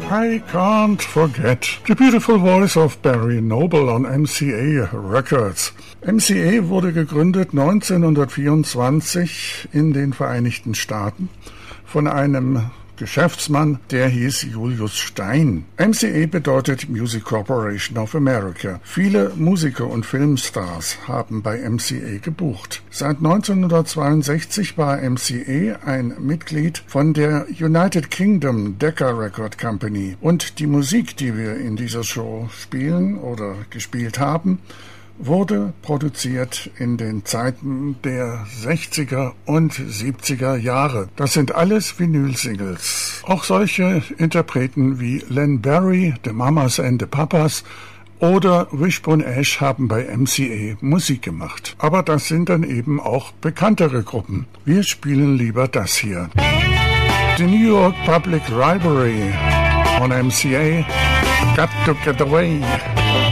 I Can't Forget, the beautiful voice of Barry Noble on MCA Records. MCA wurde gegründet 1924 in den Vereinigten Staaten von einem Geschäftsmann, der hieß Julius Stein. MCA bedeutet Music Corporation of America. Viele Musiker und Filmstars haben bei MCA gebucht. Seit 1962 war MCA ein Mitglied von der United Kingdom Decca Record Company. Und die Musik, die wir in dieser Show spielen oder gespielt haben, wurde produziert in den Zeiten der 60er und 70er Jahre. Das sind alles Vinyl-Singles. Auch solche Interpreten wie Len Barry, The Mamas and the Papas oder Wishbone Ash haben bei MCA Musik gemacht. Aber das sind dann eben auch bekanntere Gruppen. Wir spielen lieber das hier. The New York Public Library on MCA, Got to Get Away.